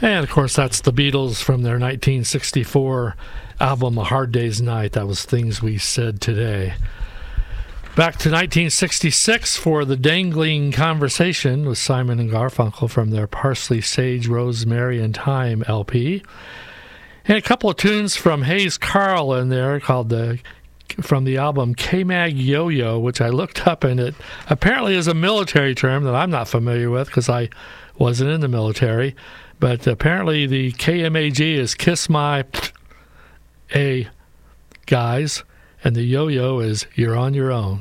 And, of course, that's the Beatles from their 1964 album, A Hard Day's Night. That was Things We Said Today. Back to 1966 for The Dangling Conversation with Simon and Garfunkel from their Parsley, Sage, Rosemary, and Thyme LP. And a couple of tunes from Hayes Carll in there called from the album K-Mag Yo-Yo, which I looked up, and it apparently is a military term that I'm not familiar with because I wasn't in the military. But apparently the KMAG is Kiss My A Guys, and the yo-yo is You're on Your Own.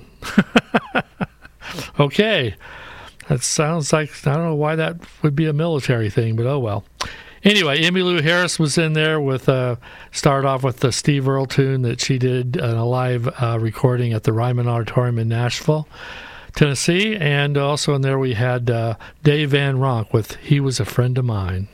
Okay. That sounds like, I don't know why that would be a military thing, but oh well. Anyway, Emmylou Harris was in there with, started off with the Steve Earle tune that she did in a live recording at the Ryman Auditorium in Nashville, Tennessee. And also in there we had Dave Van Ronk with He Was a Friend of Mine.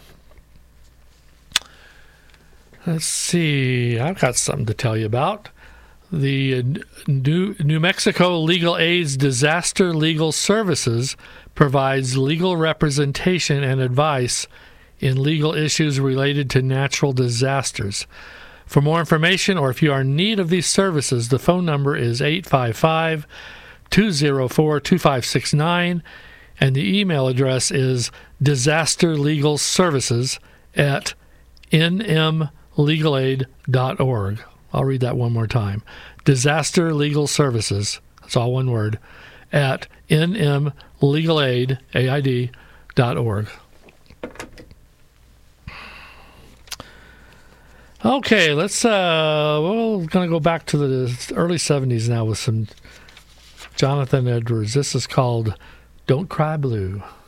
Let's see, I've got something to tell you about. The New Mexico Legal Aid's Disaster Legal Services provides legal representation and advice in legal issues related to natural disasters. For more information, or if you are in need of these services, the phone number is 855-204-2569, and the email address is disasterlegalservices@nmlegalaid.org. I'll read that one more time. Disaster Legal Services, that's all one word, at nmlegalaid.org. Okay, we're going to go back to the early 70s now with some Jonathan Edwards. This is called Don't Cry Blue.